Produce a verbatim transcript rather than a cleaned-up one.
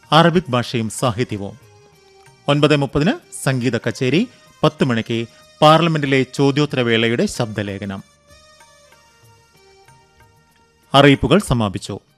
Arabic ഭാഷയും സാഹിത്യവും. ഒൻപത് മുപ്പതിന് സംഗീത കച്ചേരി. പത്ത് മണിക്ക് പാർലമെന്റിലെ ചോദ്യോത്തരവേളയുടെ ശബ്ദലേഖനം. അറിയിപ്പുകൾ സമാപിച്ചു.